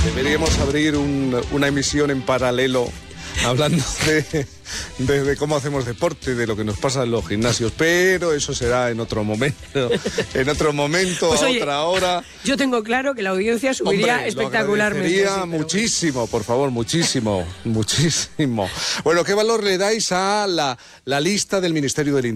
Deberíamos abrir una emisión en paralelo hablando de cómo hacemos deporte, de lo que nos pasa en los gimnasios, pero eso será en otro momento, pues, a otra hora. Yo tengo claro que la audiencia subiría espectacularmente. Muchísimo, por favor, muchísimo. Bueno, ¿qué valor le dais a la lista del Ministerio del Interior?